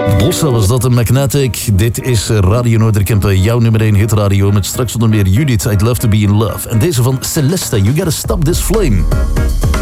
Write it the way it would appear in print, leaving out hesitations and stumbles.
Bossa was dat, een Magnetic. Dit is Radio Noorderkempen, jouw nummer 1 hitradio. Met straks onder meer Judith, I'd Love to Be in Love. En deze van Celeste, You Gotta Stop This Flame.